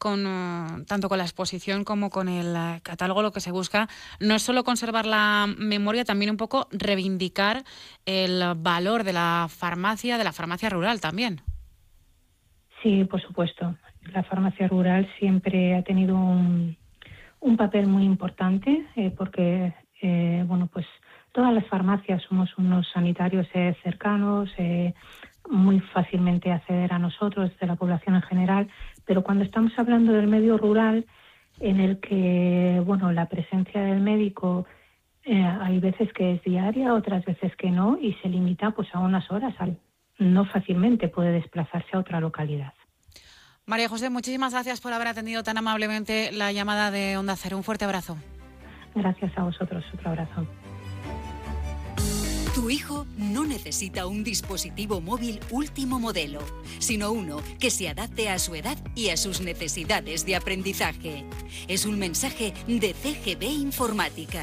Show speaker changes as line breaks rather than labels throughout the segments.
tanto con la exposición como con el catálogo, lo que se busca no es solo conservar la memoria, también un poco reivindicar el valor de la farmacia rural también.
Sí, por supuesto. La farmacia rural siempre ha tenido un papel muy importante porque, pues todas las farmacias somos unos sanitarios cercanos, muy fácilmente acceder a nosotros, de la población en general, pero cuando estamos hablando del medio rural, en el que, la presencia del médico hay veces que es diaria, otras veces que no, y se limita pues a unas horas, no fácilmente puede desplazarse a otra localidad.
María José, muchísimas gracias por haber atendido tan amablemente la llamada de Onda Cero. Un fuerte abrazo.
Gracias a vosotros. Otro abrazo.
Tu hijo no necesita un dispositivo móvil último modelo, sino uno que se adapte a su edad y a sus necesidades de aprendizaje. Es un mensaje de CGB Informática.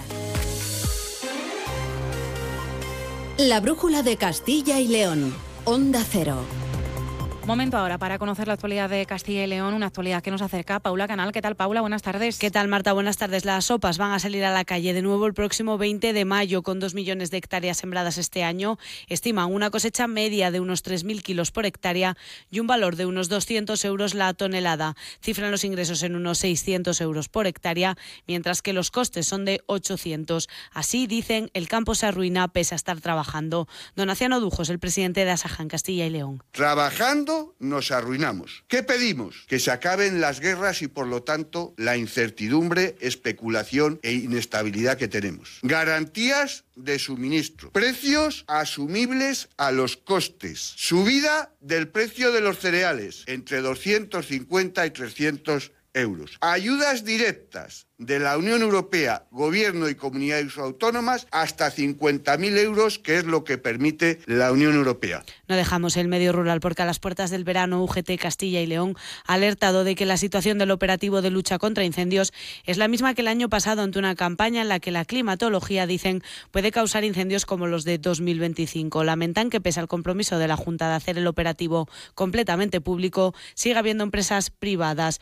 La brújula de Castilla y León. Onda Cero.
Momento ahora para conocer la actualidad de Castilla y León, una actualidad que nos acerca Paula Canal. ¿Qué tal, Paula? Buenas tardes.
¿Qué tal, Marta? Buenas tardes. Las sopas van a salir a la calle de nuevo el próximo 20 de mayo, con 2 millones de hectáreas sembradas este año. Estiman una cosecha media de unos 3.000 kilos por hectárea y un valor de unos 200 euros la tonelada. Cifran los ingresos en unos 600 euros por hectárea, mientras que los costes son de 800. Así, dicen, el campo se arruina pese a estar trabajando. Donaciano Dujos, el presidente de Asaja en Castilla y León.
Trabajando nos arruinamos. ¿Qué pedimos? Que se acaben las guerras y, por lo tanto, la incertidumbre, especulación e inestabilidad que tenemos. Garantías de suministro. Precios asumibles a los costes. Subida del precio de los cereales entre 250 y 300 euros. Ayudas directas de la Unión Europea, Gobierno y comunidades autónomas, hasta 50.000 euros, que es lo que permite la Unión Europea.
No dejamos el medio rural porque a las puertas del verano UGT Castilla y León ha alertado de que la situación del operativo de lucha contra incendios es la misma que el año pasado ante una campaña en la que la climatología, dicen, puede causar incendios como los de 2025. Lamentan que pese al compromiso de la Junta de hacer el operativo completamente público, sigue habiendo empresas privadas.